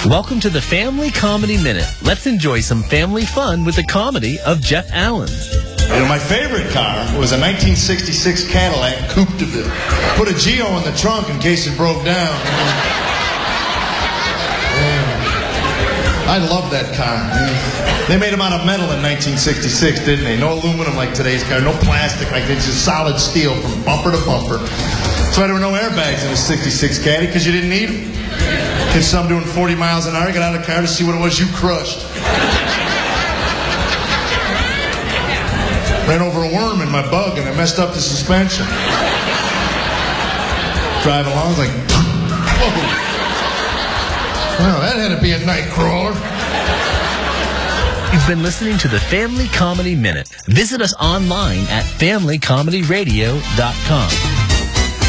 Welcome to the Family Comedy Minute. Let's enjoy some family fun with the comedy of Jeff Allen. You know, my favorite car was a 1966 Cadillac Coupe de Ville. Put a Geo in the trunk in case it broke down. I love that car. They made them out of metal in 1966, didn't they? No aluminum like today's car, no plastic like this, just solid steel from bumper to bumper. That's why there were no airbags in a 66 Caddy, because you didn't need them. Hit some doing 40 miles an hour, get out of the car to see what it was you crushed. Ran over a worm in my bug and I messed up the suspension. Driving along, I was like, whoa. Well, that had to be a night crawler. You've been listening to the Family Comedy Minute. Visit us online at FamilyComedyRadio.com.